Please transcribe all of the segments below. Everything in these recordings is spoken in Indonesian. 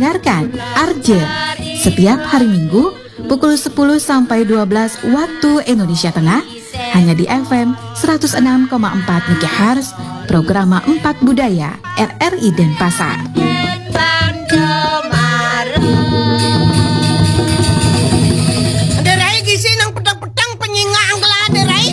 mendengarkan Arje setiap hari Minggu pukul 10 sampai 12 waktu Indonesia Tengah hanya di FM 106,4 MHz Programa 4 Budaya RRI Denpasar. Derai gisi nang pedang-pedang penyingang kelah derai.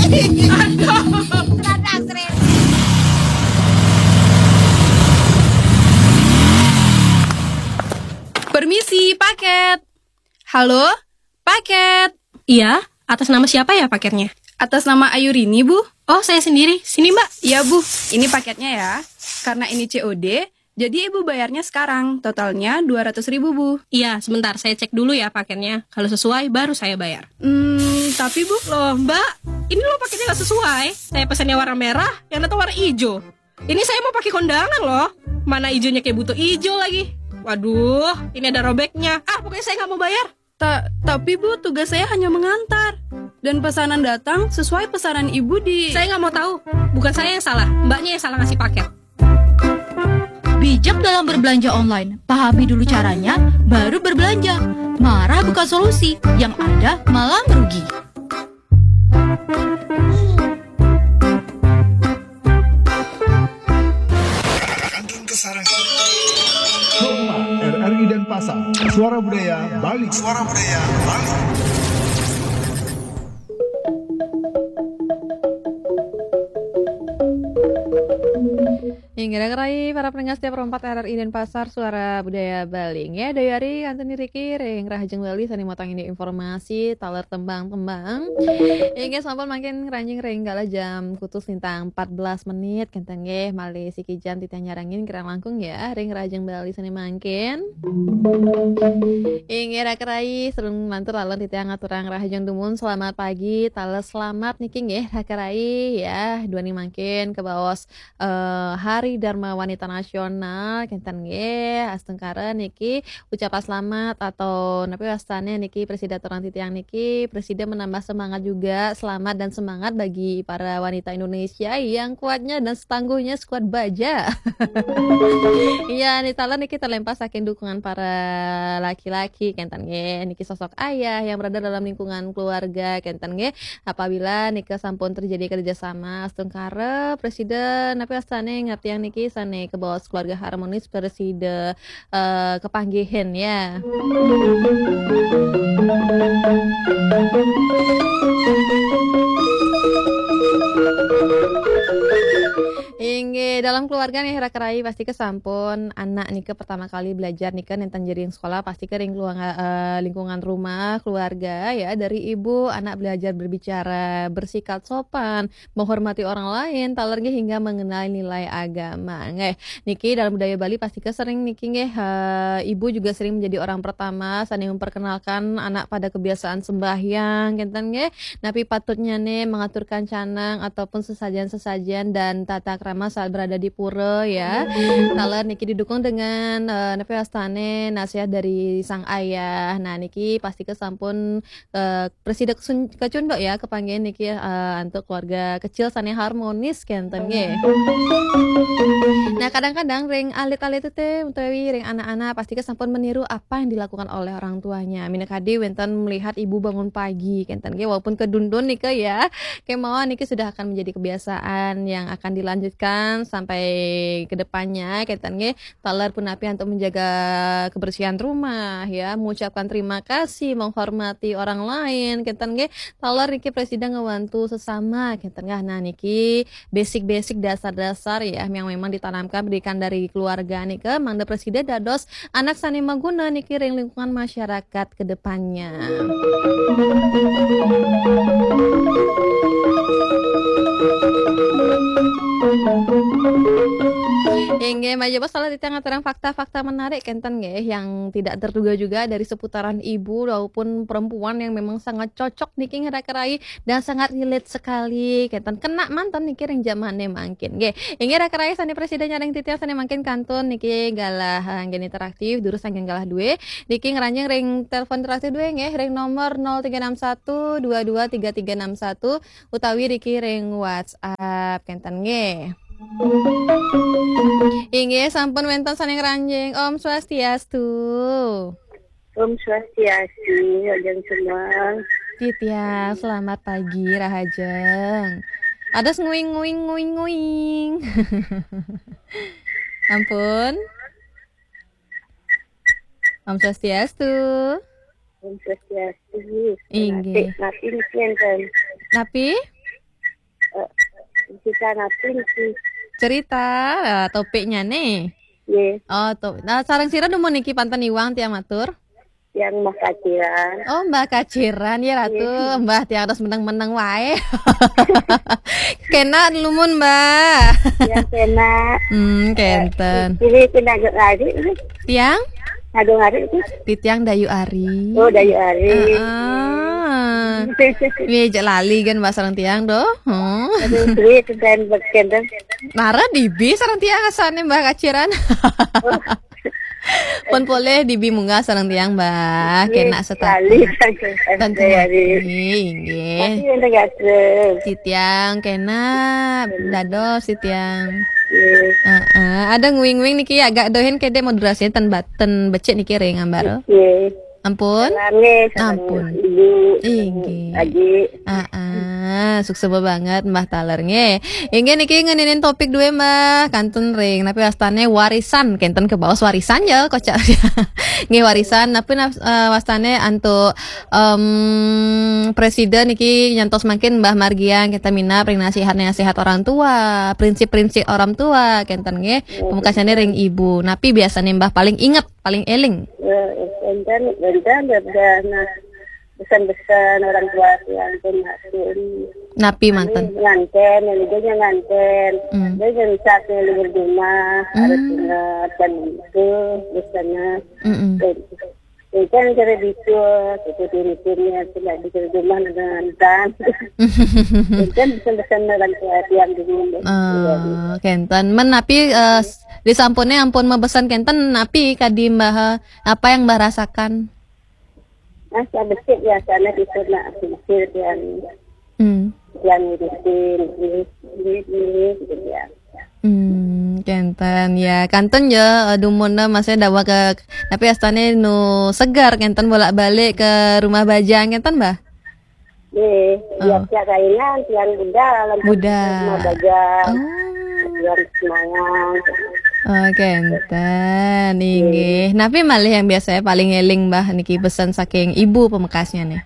Permisi, paket. Halo, paket. Iya, atas nama siapa ya paketnya? Atas nama Ayurini, Bu. Oh, saya sendiri. Sini, Mbak. Iya, Bu. Ini paketnya ya. Karena ini COD, jadi Ibu bayarnya sekarang. Totalnya 200.000, Bu. Iya, sebentar. Saya cek dulu ya paketnya. Kalau sesuai, baru saya bayar. Tapi Bu, Loh, Mbak. Ini loh paketnya nggak sesuai. Saya pesannya warna merah, yang datang warna hijau. Ini saya mau pakai kondangan loh. Mana hijaunya kayak butuh hijau lagi. Waduh, ini ada robeknya. Pokoknya saya nggak mau bayar. Tapi Bu, tugas saya hanya mengantar. Dan pesanan datang sesuai pesanan Ibu di... Saya nggak mau tahu. Bukan saya yang salah. Mbaknya yang salah ngasih paket. Bijak dalam berbelanja online. Pahami dulu caranya, baru berbelanja. Marah bukan solusi. Yang ada malah merugi. RRI Denpasar, Suara Budaya Bali. Suara Budaya Bali. Hingga kerai para pendengar setiap perempat RRI Denpasar Suara Budaya Bali. Ya, Dayari Antoni Riki Reng Rahajeng Bali sani motong ini informasi taler tembang-tembang. Hingga sampun makin ranjing reng gala jam kutus lintang 14 menit kenteng nggih malih siki jam titah nyarangin kirang langkung ya Reng Rahajeng Bali sani mangkin. Hingga kerai serung mantur lalon titah ngaturang Rahajeng Dumun selamat pagi taler selamat niki nggih kerai ya dua nih mangkin ke bawas Hari Dharma Wanita Nasional kenten nggih astengkara niki ucapan selamat atau napi wastane niki presiden orang titiang niki presiden menambah semangat juga selamat dan semangat bagi para wanita Indonesia yang kuatnya dan setangguhnya sekuat baja. Iya nih tala niki terlempas saking dukungan para laki-laki kenten nggih niki sosok ayah yang berada dalam lingkungan keluarga kenten nggih apabila niki sampun terjadi kerjasama astengkara presiden napi wastane ngerti yang niki sane ke bawah keluarga harmonis preside kepanggihan ya. Hingga dalam keluarga nih kerai pasti kesampun anak nika pertama kali belajar nika nenten jadi sekolah pasti ke lingkungan rumah keluarga ya dari ibu anak belajar berbicara bersikap sopan menghormati orang lain talernya hingga mengenal nilai agama niki dalam budaya Bali pasti sering niki ibu juga sering menjadi orang pertama saling memperkenalkan anak pada kebiasaan sembahyang kenten napi patutnya nih mengaturkan canang ataupun sesajian dan tata krama saat berada di pura ya. Taler niki didukung dengan napi wastane nasihat dari sang ayah. Nah niki pasti kesampun presiden kecundok ya kepanggian niki untuk keluarga kecil sane harmonis kenten nggih. Nah kadang-kadang ring alit-alit itu teh utawi ring anak-anak pasti kesampun meniru apa yang dilakukan oleh orang tuanya. Minakadi wenten melihat ibu bangun pagi kenten nggih walaupun kedundun nika ya. Kemauan niki sudah akan menjadi kebiasaan yang akan dilanjutkan sampai ke depannya kenten nggih taler punapi untuk menjaga kebersihan rumah ya mengucapkan terima kasih menghormati orang lain kenten nggih taler niki presiden ngewantu sesama kenten nggih nah niki basic dasar-dasar ya yang memang ditanamkan pendidikan dari keluarga nika mangda presiden dados anak sani maguna niki ring lingkungan masyarakat ke depannya. Hingga maju salah di tengah-tengah fakta-fakta menarik kenten nggih yang tidak terduga juga dari seputaran ibu maupun perempuan yang memang sangat cocok niki ngera-kerai dan sangat relate sekali kenten kena mantan niki ring zamane mangkin nggih. Hingga ra-kerai sani presiden nyaring titiang sani mangkin kantun niki galah anggen interaktif durus anggen galah duwe niki ngeranjing ring telepon interaktif duwe nggih ring nomor 0361 223361 utawi riki ring WhatsApp kenten nggih. Inggih sampun wonten saning ranjing. Om Swastiastu. Om Swastiastu, Ajeng Semang. Titiang, selamat pagi Rahajeng. Ada nguing. Ampun. Om Swastiastu. Om Swastiastu. Inggih. Napi enten. Napi? Kita napi Cerita topiknya nih. Nggih, Oh, nah sareng sira numun niki panten iwang tiang matur. yang Mbah Kaciran. Oh, Mbah Kaciran ya Ratu. Mbah tiang terus meneng-meneng wae. Kena lumun, Mbah. Yang kena. Kenten. Ini kena hari. Tiang? Ada hari itu. Titiang Dayu Ari. Oh, Dayu Ari. Wih, lali kan Mbak sareng tiang doh. Aduh, duit dan berkendang. Nara dibi sareng tiang asane Mbah Kaciran. Pun boleh dibi munggah sareng tiang Mbah. Kena sekali. Dan nggih. Tapi yang enggak Titiang kena dados Titiang. Ada nguing-nguing niki agak dohen kede moderasi ten becik niki ring ambaro. Ampun. Ampun. Ibu. Inggih. Aji. Sukses banget Mbah Taler nggih. Inggih niki ngeninin topik dua Mbah kantun ring tapi wastane warisan kenten ke bawah warisan ya kocak. Nggih warisan tapi wastane antuk presiden niki nyantos makin Mbah Margiang kita minap ring nasihat orang tua, prinsip-prinsip orang tua kenten nggih pemukasane ring ibu. Napi biasane Mbah paling inget, paling eling. Dan pesan-pesan orang tua yang penhasil. Napi manten. Nganten, yang lidahnya nganten. Dia yang satu libur rumah, harus ingat dan itu biasanya. Itu kan cara bisu, itu diri-dirinya tidak di rumah dengan itu kan pesan-pesan orang tua yang dulu. Kenten, menapi disampunnya ampun mebesan kenten, napi kadi Mbah apa yang Mbah rasakan? Saya bersih ya karena itu nak pikir yang ngurusin ini gitu ya. Kenten ya kanten ya dumuna masih dawa ke tapi astane nu segar kenten bolak-balik ke rumah Bajang kenten Mbah. Biasa kainan yang Buddha rumah Bajang. Yang semangat. Oh, kenten inggih. Napi malih yang biasanya paling eling Mbah niki pesan saking ibu pemekasnya nih.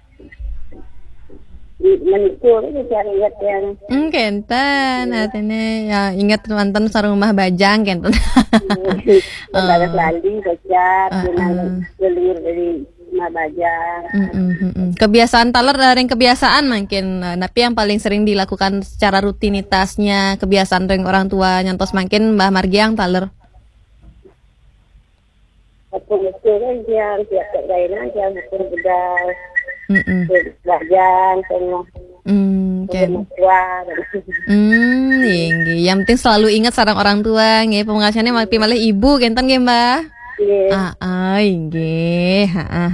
Menikur itu cari ingat yang. Kenten artinya ya ingat mantan sarung rumah Bajang kenten. Balas lali bocah, gelir dari rumah Bajang. Kebiasaan taler dari kebiasaan makin tapi yang paling sering dilakukan secara rutinitasnya kebiasaan ring orang tua nyantos makin Mbah Margiang taler. Aku mesti kan yang tiap kainan yang aku budal. Bajang semua. Yang penting selalu ingat sarang orang tua nggih pemungkasannya malah ibu kenten nggih Mbah. Inggih.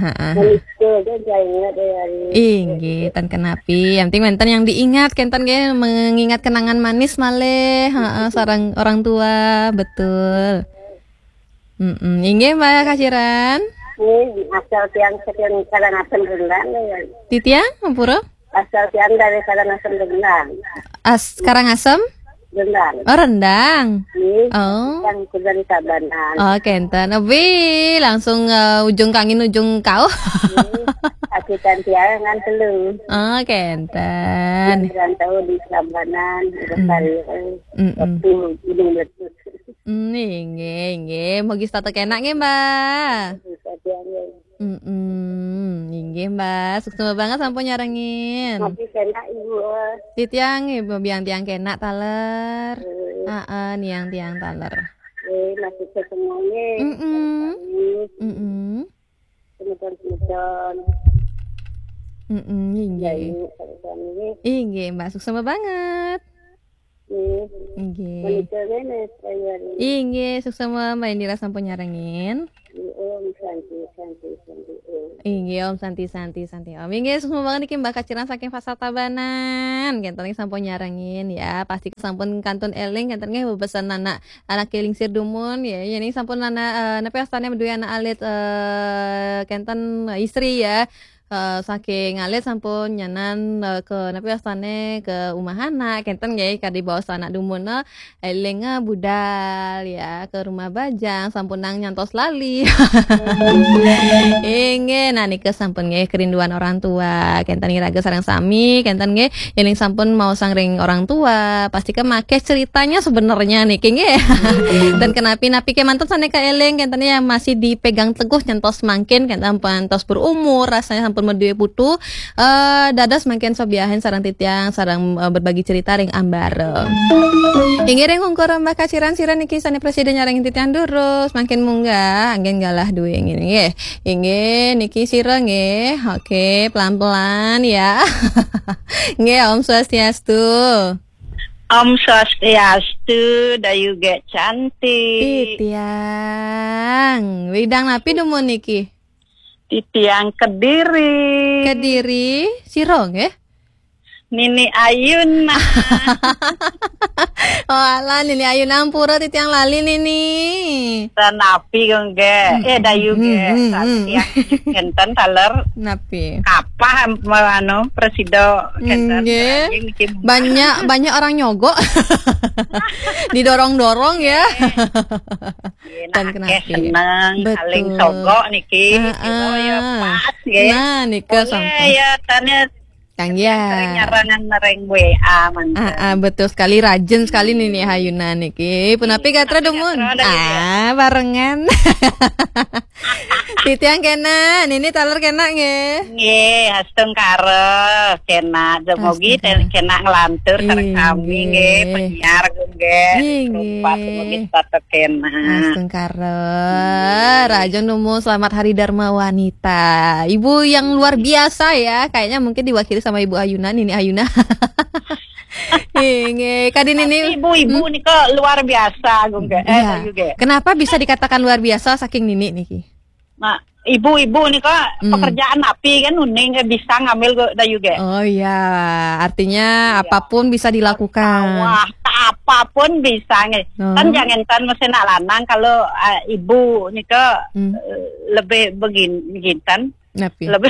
Inggih, tan kenapi. Yang penting menten yang diingat kenten nggih mengingat kenangan manis malih, sarang orang tua, betul. Inggih Mbak Kaciran. Asal tiang Karangasem Gendang ya. Titiang Ampura? Asal tiang dari Karangasem Gendang. Karangasem? Rendang. Oh, rendang. Oh. Yang dari Tabanan. Oh, kenten. Obi, langsung ujung kangin ujung kau. Akitan tiang ngan telung. Oh, kenten. Tahu di Tabanan, Lestari. Ujung letus. Nggih. Mugi stata kenak nggih, Mbak. Nggih, Mbak. Sukses banget sampun nyarengin. Tapi kenak Ibu. Titiang ibu biang tiang kenak taler. Niang tiang taler. Masih semuanya. Kemudian. Inggih, Mbak. Sukses banget. Inggih, sukses Mbak Indira sampun nyarengin. Inggih Om Santi Om. Inggih semua banget niki Mbak Kaciran saking Pasar Tabanan. Kenten iki sampun nyarengin ya. Pasti sampun kantun eling kenten nggih bebesan anak keling sirdumun ya. Ini sampun anak napa astane duwe anak alit kenten istri ya. Saking alit sampun nyanan ke napa astane ke umahana kenten nggih kadi bawa anak dumunna eling budal ya ke rumah bajang sampun nang nyantos lali. Inggih nah niki sampun nggih kerinduan orang tua kenten iraga sareng sami kenten nggih eling sampun mau sangring orang tua pasti ke make ceritanya sebenarnya niki nggih. Dan kenapi napi ke mantan sane ka eling kenten ya masih dipegang teguh nyantos mangkin kenten pantos berumur rasanya sampun medue putu dadas mangken sobiahen sareng titiang sareng berbagi cerita ring ambar. Inggih ring ngungkur Mbak Kaciran siran niki sane presiden nyareng titiang durus mangken munggah anggen galah duwe ngene nggih. Inggih niki sira nggih. Oke, pelan-pelan ya. Nggih Om Swastiastu. Om Swastiastu, dayu ge cantik. Titiang, widang napi dumun niki? Titiang Kediri. Kediri, sira nggih? Nini Ayuna. Oh alah Nini Ayuna ampura titiang lali Nini. Napi ge. Dayu ge. Titiang kenten taler. Napi. Kapah presido kenten. Banyak orang nyogok. Didorong-dorong ya. Dan kenapa senang saling sogok niki. Ya pas ge. Nah nika sampai. Ya tanya Kang ya. Nyarangan nereng WA mantan. Betul sekali rajin sekali Nini Hayuna niki. Punapi katra dumun. Barengan. Titiang kena, Nini taler kena nggih. Nggih, hastung karo kena demogi kena ngelantur sareng kami nggih penyiar nggih. Rupa semogi tato kena. Hastung karo. Rajon numu selamat Hari Dharma Wanita. Ibu yang luar biasa ya. Kayaknya mungkin diwakili sama Ibu Ayuna, Nini Ayuna. Inge, kadin ini ibu-ibu nih kok luar biasa juga. Kenapa bisa dikatakan luar biasa saking Nini niki? Nah, ibu-ibu nih kok pekerjaan api kan uning bisa ngambil dayu ge. Oh iya, artinya apapun bisa dilakukan. Wah, apapun bisa nih. Kan jangan mesin lanang kalau ibu nih kok lebih begini kan. Lebih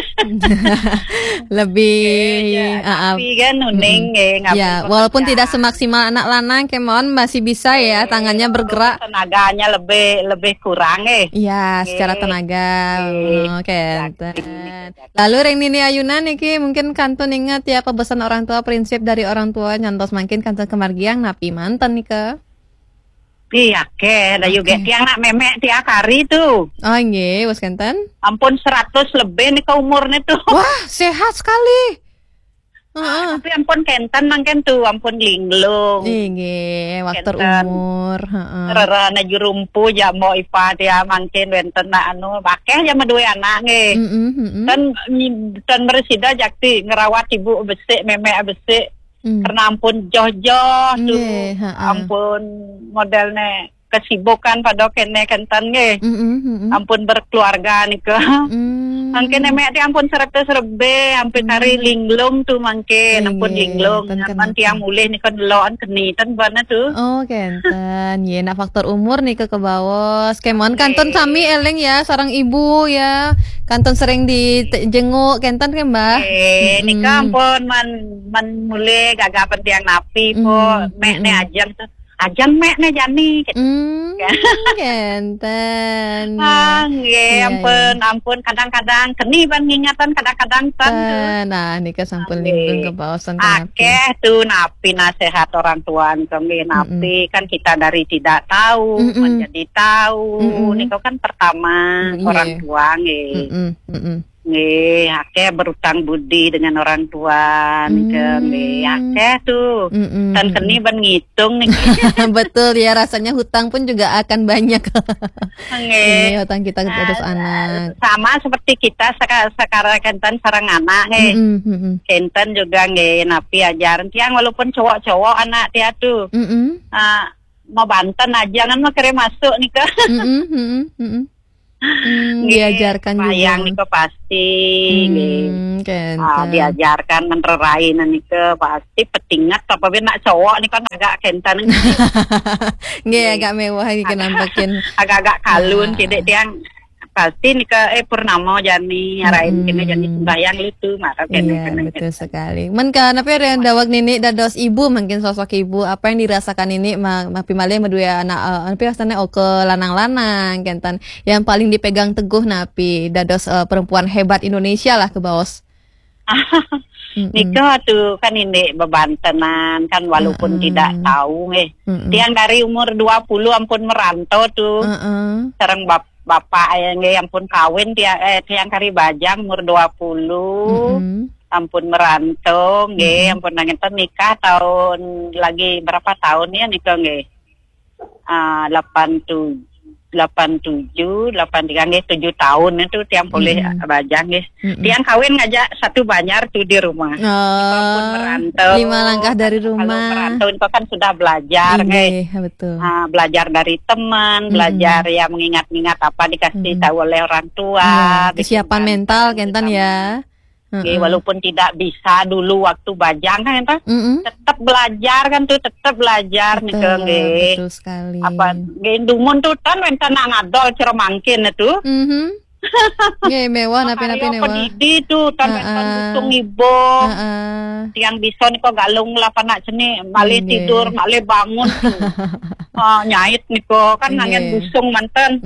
tapi kan uning ya walaupun tidak semaksimal anak lanang kemon masih bisa ya tangannya bergerak tenaganya lebih kurang ya secara tenaga oke. Lalu Reng Nini Ayuna niki mungkin kantun ingat ya pesan orang tua prinsip dari orang tua nyantos makin kantun kemargiang napi mantan nika. Iya ke, dayu ge tiang nak memek tiap hari tuh. Oh nggih, wes kenten? Ampun 100 lebih nih ke umurnya tuh. Wah, sehat sekali. Tapi ampun kenten mangken tuh, ampun linglung. Nggih, waktu umur, Rerana jurumpu jamo ipa dia mangken wenten na bakeh ya dua anak nggih. Dan meresida jakti ngerawat ibu besik memek besik. Karena ampun jojo tuh, ampun modelnya kesibukan pada kene kentan nge, ampun berkeluarga nih ke, mungkin emek ti ampun serbe, hampir hari linglung tuh mungkin, ampun linglung, ampun tiang mulih nih kan loan kenitan bana tuh. Oh kenten, ya nak faktor umur nih ke bawah, kemon kanton sami eling ya, sarang ibu ya, kanton sering dijenguk kenten kan mbak? Nih kan ampun man mulih gagah tiang napi po, mek ne ajang tuh. Ajang mek ne jani gitu. Kenten. Ampun kadang-kadang keni ban ngingatan kadang-kadang nah nika sampun linglung ke bawasan akeh tuh napi nasehat orang tua kami napi kan kita dari tidak tahu menjadi tahu nika kan pertama orang tua nggih akeh berutang budi dengan orang tua nggih akeh tuh dan keni ban ngitung nih. Betul ya rasanya hutang pun juga akan banyak. Nggih hutang kita terus anak sama seperti kita sekarang kenten sareng anak kenten juga nggih napi ajaran tiang walaupun cowok-cowok anak dia tuh mau banten aja kan mau kira masuk nih ke Diajarkan juga. Bayang niko pasti. Diajarkan menerain niko pasti petingat tapi nak cowok niko agak kentan. Nggih agak mewah iki nampakin. Agak-agak kalun tidak tiang pasti nika purnama jani arain kena jani sembayang lutu marah kena. Iya, betul sekali. Men kan apa yang dawag nini dados ibu mungkin sosok ibu apa yang dirasakan ini mapi malih medua anak apa asane oke lanang-lanang kentan yang paling dipegang teguh napi dados perempuan hebat Indonesia lah ke baos. Nika tuh kan ini bebantenan kan walaupun tidak tahu tiang dari umur 20 ampun merantau tuh sareng bapak yang ampun kawin tiang kari bajang umur 20 ampun merantau ampun nangenten nikah tahun lagi berapa tahun ya nikah 87, 83, 7 tahun itu tiang boleh bajang tiang kawin ngajak satu Banjar tuh di rumah. Ampun merantau. 5 langkah dari rumah. Kalau merantau itu kan sudah belajar betul. Belajar dari teman, belajar ya mengingat-ingat apa dikasih tahu oleh orang tua. Kesiapan mental kentan ya. Walaupun tidak bisa dulu waktu bajang kan tetap belajar kan tuh tetap belajar nih betul sekali. Apa dumun tuh kan wentan ngadol ceremangkin itu Nggih mewah napi-napi mewah. Pedidi tuh tan busung ibu. Tiang bisa niko galung lapan nak ceni malih tidur malih bangun tuh. Nyait niko kan nangen busung manten.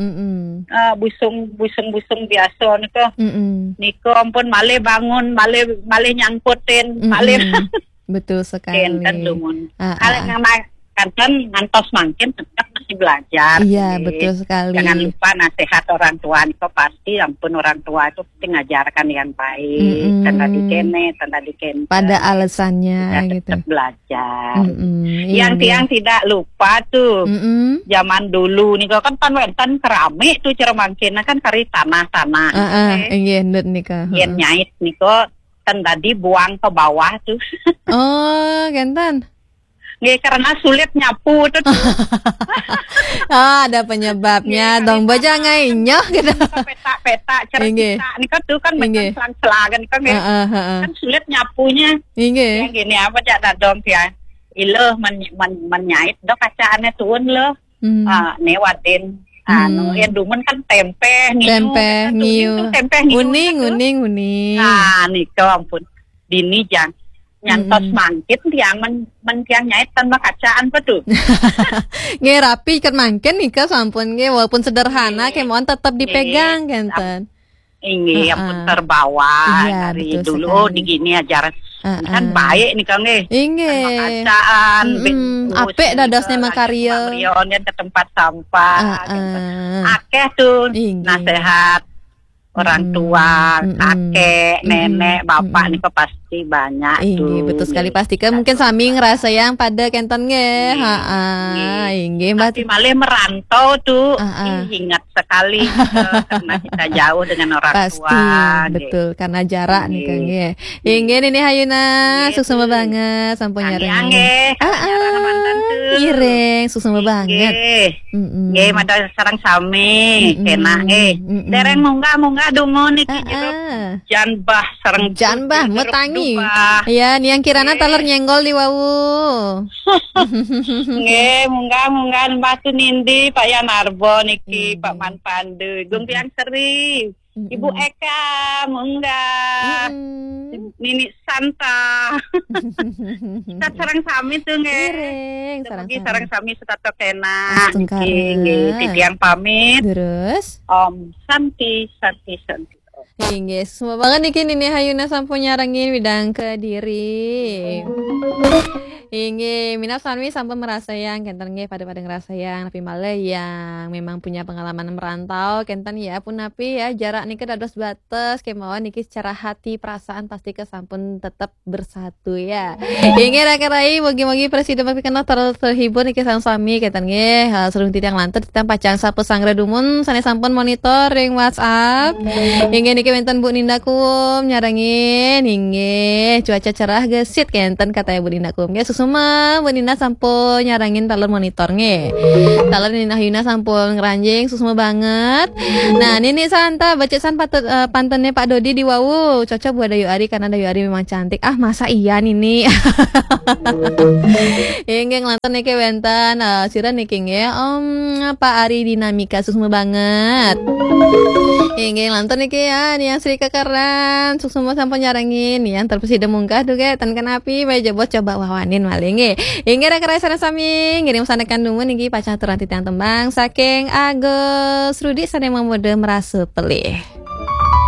Busung biasa niko. Niko ampun malih bangun malih nyangkutin malih. Betul sekali. Kan dumun. Kalau kan ngantos mangkin tetap masih belajar. Iya, betul sekali. Jangan lupa nasihat orang tua itu pasti ampun orang tua itu pasti ngajarkan yang baik. Tanda dikene. Pada alasannya ya, gitu. Tetap belajar. Yang tiang tidak lupa tuh. Zaman dulu nih kan panwentan keramik tuh cara mangkina kan kari tanah-tanah. Iya, nika. Yen nyait niko kan tadi buang ke bawah tuh. Oh, gentan. Nggak, karena sulit nyapu tuh. Ada penyebabnya dong. Baca ngainyoh gitu. Peta cerita. Ini kan tuh kan macam selang-selangan kan kan sulit nyapunya. Yang gini apa cak dong ya. Iloh menyait dok kacaannya tuun loh. Newatin. Yang dumen kan tempe ngiu. Uning. Niko ampun. Dini jang. Nyantos mangkin tiang tiang nyait tanpa kacaan betul. Nge rapi kan mangkin nih sampun nge walaupun sederhana kemoan tetap dipegang kan. Ini ampun terbawa dari dulu di gini ajar kan baik nih kang tanpa kacaan. Apik dadasnya makarya. Marionnya ke tempat sampah. Akeh tuh nasihat orang tua, kakek, nenek, bapak nih pasti banyak tuh. Betul sekali pastikan mungkin sami ngerasa yang pada kenton nge. Tapi malah merantau tuh ingat sekali karena kita jauh dengan orang tua. Betul karena jarak nih kang nge. Ini Hayuna suksema banget sampunya reng. Ireng suksema banget. Nggih mata sareng sami kena dereng munggah dungo niki janbah sareng janbah metangi. Ya niang kirana taler nyenggol di wawu. Nggih munggah batu nindi Pak Yanarbo niki Pak Man Pandu gung tiang seri. Ibu Eka munggah. Nini Santa. Kita sareng sami tuh nggih. Sareng sami setato kena. Nggih tiang pamit. Terus Om Santi. Inggih, semua banget niki Nini Hayuna sampun nyarengin bidang Kediri. Inggih, mina sanwi sampun merasa yang kenten nggih pada ngerasa yang tapi malah yang memang punya pengalaman merantau kenten ya pun napi ya jarak niki dados batas kemauan niki secara hati perasaan pasti kesampun tetap bersatu ya. Inggih rakerai mugi-mugi presiden berkenal terhibur niki sang sami kenten nggih serung titiang lantet titiang pacang sapu sanggra dumun sane sampun monitor ring WhatsApp. Inggih niki wenten Bu Ninda kum nyarangin hinge cuaca cerah gesit kenten katanya Bu Ninda kum. Ge susuma Bu Ninda sampun nyarangin talon monitor nge. Talon Nina Yuna sampun ngeranjing susuma banget. Nah, Nini Santa bacasan pantennya Pak Dodi di Wawu. Cocok buat Dayu Ari karena Dayu Ari memang cantik. Ah, masa iya Nini? Hinge ngelantan niki wenten sira niki nge Pak Ari dinamika susuma banget. Ingin lanton niki ya nih yang Sri Kekeran semua sampun nyarangin nih yang terpesida munggah tuh ge tan kenapi bae jebot coba wawanin malinge ingin rek sana sami ngirim sanekan dungu niki pacaturan titiang tembang saking Agus Rudi sane memode merasa pelih.